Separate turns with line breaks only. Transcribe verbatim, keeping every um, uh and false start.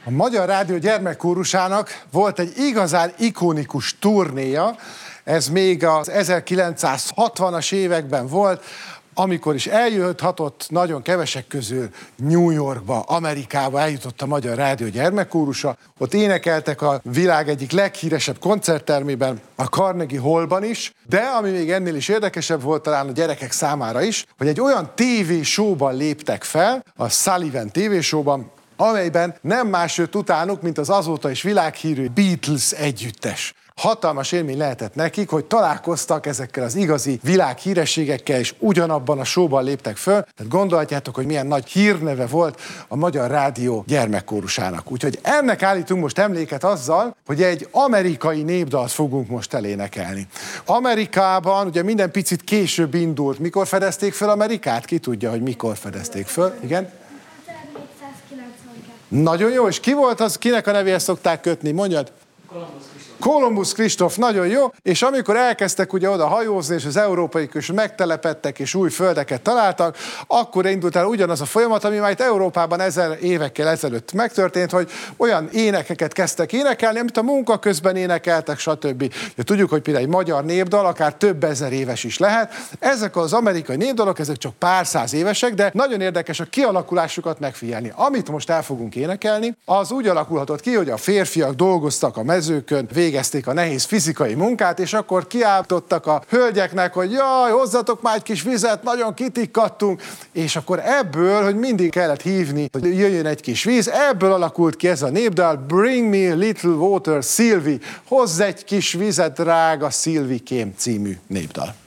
A Magyar Rádió gyermekkórusának volt egy igazán ikonikus turnéja, ez még az ezerkilencszázhatvanas években volt, amikor is eljuthatott nagyon kevesek közül New Yorkba, Amerikába eljutott a Magyar Rádió gyermekkórusa. Ott énekeltek a világ egyik leghíresebb koncerttermében, a Carnegie Hallban is, de ami még ennél is érdekesebb volt talán a gyerekek számára is, hogy egy olyan tévésóban léptek fel, a Sullivan tévésóban, amelyben nem más jött utánuk, mint az azóta is világhírű Beatles együttes. Hatalmas élmény lehetett nekik, hogy találkoztak ezekkel az igazi világhírességekkel, és ugyanabban a showban léptek föl. Tehát gondolhatjátok, hogy milyen nagy hírneve volt a Magyar Rádió gyermekkórusának. Úgyhogy ennek állítunk most emléket azzal, hogy egy amerikai népdalt fogunk most elénekelni. Amerikában ugye minden picit később indult. Mikor fedezték föl Amerikát? Ki tudja, hogy mikor fedezték föl? Igen? Nagyon jó, és ki volt az, kinek a nevéhez szokták kötni? Mondjad! Kolumbusz Kristóf, nagyon jó, és amikor elkezdtek ugye oda hajózni, és az európaiak is megtelepedtek, és új földeket találtak, akkor indult el ugyanaz a folyamat, ami már itt Európában ezer évekkel ezelőtt megtörtént, hogy olyan énekeket kezdtek énekelni, amit a munka közben énekeltek, stb. De tudjuk, hogy például egy magyar népdal akár több ezer éves is lehet. Ezek az amerikai népdalok, ezek csak pár száz évesek, de nagyon érdekes a kialakulásukat megfigyelni. Amit most el fogunk énekelni, az úgy alakulhatott ki, hogy a férfiak dolgoztak a mezőkön, végezték a nehéz fizikai munkát, és akkor kiáltottak a hölgyeknek, hogy jaj, hozzatok már egy kis vizet, nagyon kitikkadtunk, és akkor ebből, hogy mindig kellett hívni, hogy jöjjön egy kis víz, ebből alakult ki ez a népdal, Bring me little water, Sylvie, hozz egy kis vizet, drága Szilvikém című népdal.